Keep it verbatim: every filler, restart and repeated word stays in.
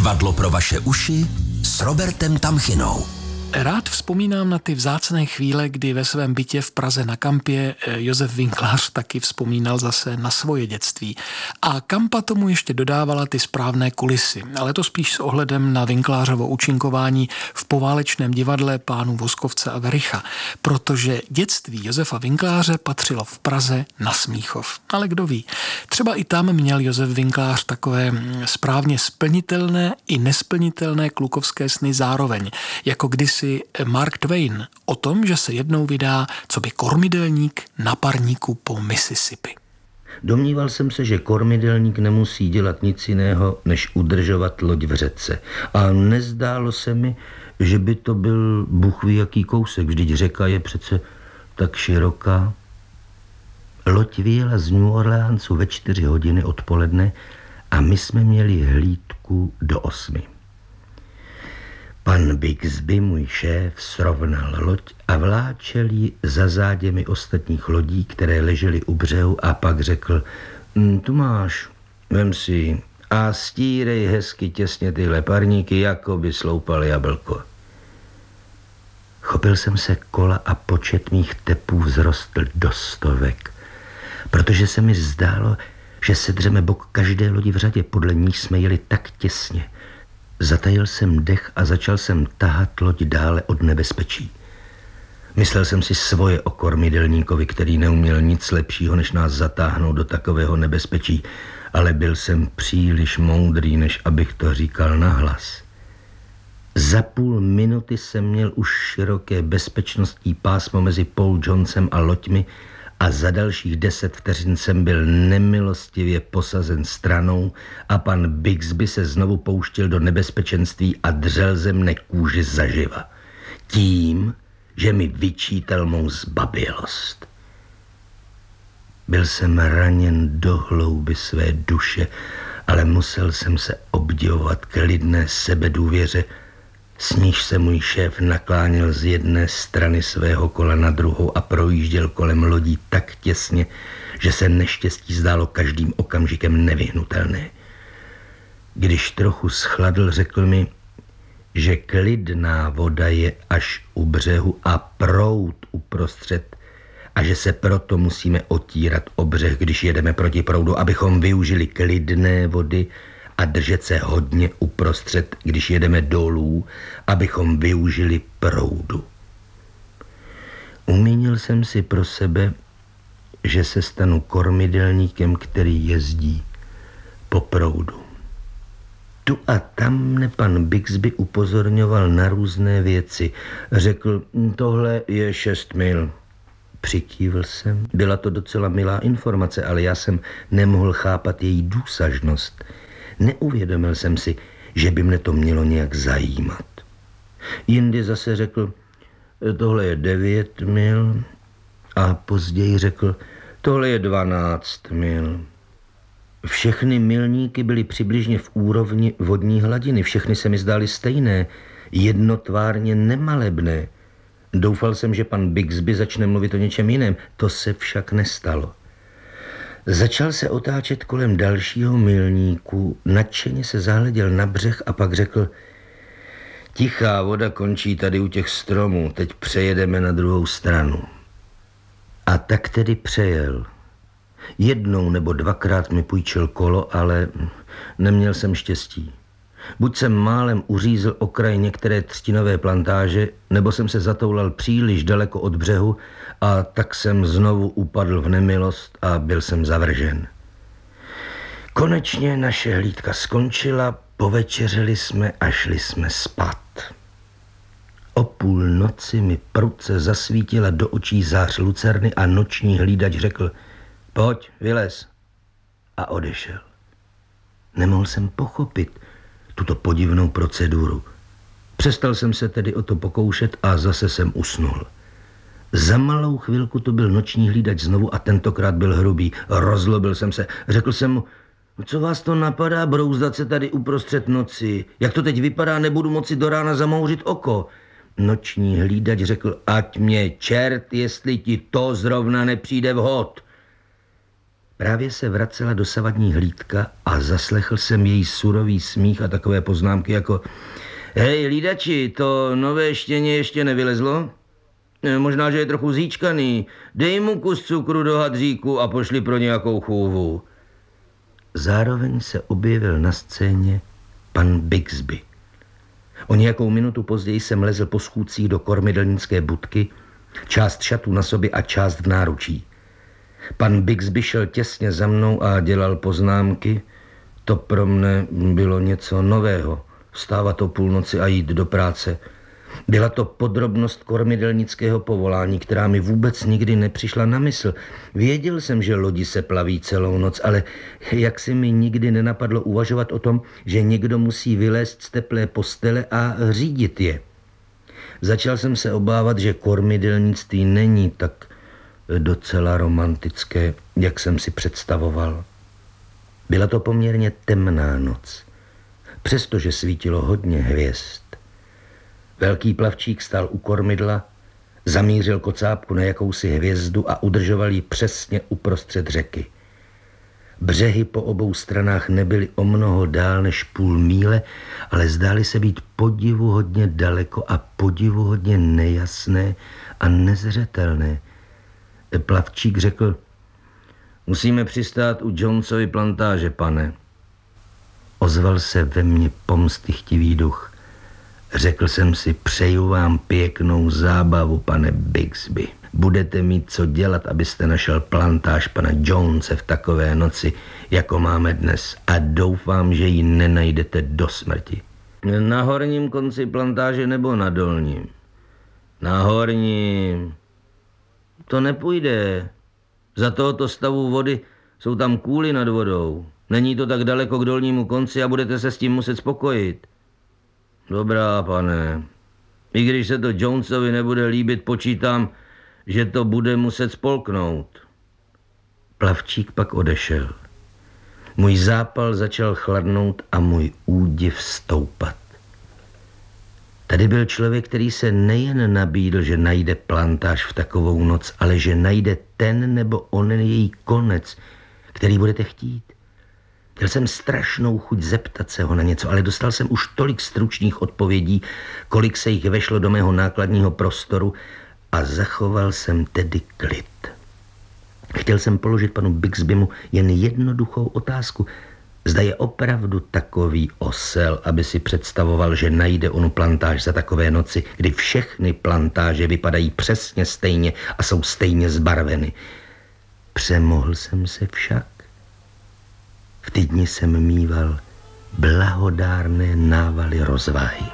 Divadlo pro vaše uši s Robertem Tamchinou. Rád vzpomínám na ty vzácné chvíle, kdy ve svém bytě v Praze na Kampě Josef Winklář taky vzpomínal zase na svoje dětství. A Kampa tomu ještě dodávala ty správné kulisy, ale to spíš s ohledem na Winklářovo účinkování v poválečném divadle pánů Voskovce a Vericha, protože dětství Josefa Winkláře patřilo v Praze na Smíchov. Ale kdo ví, třeba i tam měl Josef Winklář takové správně splnitelné i nesplnitelné klukovské sny zároveň, jako kdysi Mark Twain o tom, že se jednou vydá coby kormidelník na parníku po Mississippi. Domníval jsem se, že kormidelník nemusí dělat nic jiného, než udržovat loď v řece. A nezdálo se mi, že by to byl bůh ví jaký kousek, vždyť řeka je přece tak široká. Loď vyjela z New Orleansu ve čtyři hodiny odpoledne a my jsme měli hlídku do osmi. Pan Bixby, můj šéf, srovnal loď a vláčel ji za záděmi ostatních lodí, které ležely u břehu, a pak řekl: tu máš, vem si a stírej hezky těsně tyhle parníky, jako by sloupal jablko. Chopil jsem se kola a počet mých tepů vzrostl do stovek, protože se mi zdálo, že se dřeme bok každé lodi v řadě, podle níž jsme jeli tak těsně. Zatajil jsem dech a začal jsem tahat loď dále od nebezpečí. Myslel jsem si svoje o kormidelníkovi, který neuměl nic lepšího, než nás zatáhnout do takového nebezpečí, ale byl jsem příliš moudrý, než abych to říkal nahlas. Za půl minuty jsem měl už široké bezpečnostní pásmo mezi Paul Jonesem a loďmi a za dalších deset vteřin jsem byl nemilostivě posazen stranou a pan Bixby se znovu pouštěl do nebezpečenství a dřel ze mne kůži zaživa. Tím, že mi vyčítal mou zbabělost. Byl jsem raněn do hlouby své duše, ale musel jsem se obdivovat klidné sebedůvěře, s níž se můj šéf nakláněl z jedné strany svého kola na druhou a projížděl kolem lodí tak těsně, že se neštěstí zdálo každým okamžikem nevyhnutelné. Když trochu schladl, řekl mi, že klidná voda je až u břehu a proud uprostřed a že se proto musíme otírat o břeh, když jedeme proti proudu, abychom využili klidné vody, a držet se hodně uprostřed, když jedeme dolů, abychom využili proudu. Umínil jsem si pro sebe, že se stanu kormidelníkem, který jezdí po proudu. Tu a tam mne pan Bixby upozorňoval na různé věci. Řekl, tohle je šest mil. Přikývl jsem. Byla to docela milá informace, ale já jsem nemohl chápat její důsažnost. Neuvědomil jsem si, že by mne to mělo nějak zajímat. Jindy zase řekl, tohle je devět mil, a později řekl, tohle je dvanáct mil. Všechny milníky byly přibližně v úrovni vodní hladiny, všechny se mi zdály stejné, jednotvárně nemalebné. Doufal jsem, že pan Bixby začne mluvit o něčem jiném, to se však nestalo. Začal se otáčet kolem dalšího milníku, nadšeně se zahleděl na břeh a pak řekl, tichá voda končí tady u těch stromů, teď přejedeme na druhou stranu. A tak tedy přejel. Jednou nebo dvakrát mi půjčil kolo, ale neměl jsem štěstí. Buď jsem málem uřízl okraj některé třtinové plantáže, nebo jsem se zatoulal příliš daleko od břehu a tak jsem znovu upadl v nemilost a byl jsem zavržen. Konečně naše hlídka skončila, povečeřili jsme a šli jsme spát. O půl noci mi prudce zasvítila do očí zář lucerny a noční hlídač řekl, pojď, vylez, a odešel. Nemohl jsem pochopit tuto podivnou proceduru. Přestal jsem se tedy o to pokoušet a zase jsem usnul. Za malou chvilku to byl noční hlídač znovu a tentokrát byl hrubý. Rozlobil jsem se. Řekl jsem mu, co vás to napadá brouzdat se tady uprostřed noci? Jak to teď vypadá, nebudu moci do rána zamouřit oko. Noční hlídač řekl, ať mě čert, jestli ti to zrovna nepřijde vhod. Právě se vracela dosavadní hlídka a zaslechl jsem její surový smích a takové poznámky jako: hej, hlídači, to nové štěně ještě nevylezlo? Možná, že je trochu zíčkaný. Dej mu kus cukru do hadříku a pošli pro nějakou chůvu. Zároveň se objevil na scéně pan Bixby. O nějakou minutu později jsem lezl po schůdcích do kormidelnické budky, část šatů na sobě a část v náručí. Pan Bixby šel těsně za mnou a dělal poznámky. To pro mne bylo něco nového. Vstávat o půlnoci a jít do práce. Byla to podrobnost kormidelnického povolání, která mi vůbec nikdy nepřišla na mysl. Věděl jsem, že lodi se plaví celou noc, ale jak si mi nikdy nenapadlo uvažovat o tom, že někdo musí vylézt z teplé postele a řídit je. Začal jsem se obávat, že kormidelnictví není tak docela romantické, jak jsem si představoval. Byla to poměrně temná noc, přestože svítilo hodně hvězd. Velký plavčík stál u kormidla, zamířil kocápku na jakousi hvězdu a udržoval ji přesně uprostřed řeky. Břehy po obou stranách nebyly o mnoho dál než půl míle, ale zdály se být podivuhodně daleko a podivuhodně nejasné a nezřetelné. Plavčík řekl: musíme přistát u Jonesovy plantáže, pane. Ozval se ve mně pomstychtivý duch. Řekl jsem si: přeju vám pěknou zábavu, pane Bixby. Budete mít co dělat, abyste našel plantáž pana Jonese v takové noci, jako máme dnes, a doufám, že ji nenajdete do smrti. Na horním konci plantáže nebo na dolním? Na horním. To nepůjde. Za tohoto stavu vody jsou tam kůly nad vodou. Není to tak daleko k dolnímu konci a budete se s tím muset spokojit. Dobrá, pane. I když se to Jonesovi nebude líbit, počítám, že to bude muset spolknout. Plavčík pak odešel. Můj zápal začal chladnout a můj údiv stoupat. Tady byl člověk, který se nejen nabídl, že najde plantáž v takovou noc, ale že najde ten nebo onen její konec, který budete chtít. Měl jsem strašnou chuť zeptat se ho na něco, ale dostal jsem už tolik stručných odpovědí, kolik se jich vešlo do mého nákladního prostoru, a zachoval jsem tedy klid. Chtěl jsem položit panu Bixbymu jen jednoduchou otázku. Zda je opravdu takový osel, aby si představoval, že najde onu plantáž za takové noci, kdy všechny plantáže vypadají přesně stejně a jsou stejně zbarveny. Přemohl jsem se však. V ty dni jsem mýval blahodárné návaly rozvahy.